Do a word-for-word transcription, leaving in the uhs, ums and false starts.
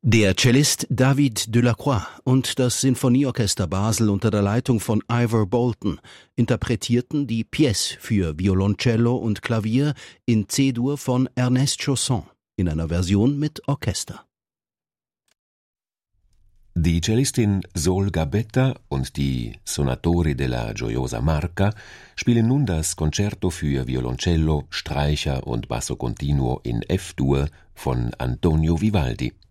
Der Cellist David Delacroix und das Sinfonieorchester Basel unter der Leitung von Ivor Bolton interpretierten die Pièce für Violoncello und Klavier in C-Dur von Ernest Chausson in einer Version mit Orchester. Die Cellistin Sol Gabetta und die Sonatori della Gioiosa Marca spielen nun das Concerto für Violoncello, Streicher und Basso Continuo in F-Dur von Antonio Vivaldi.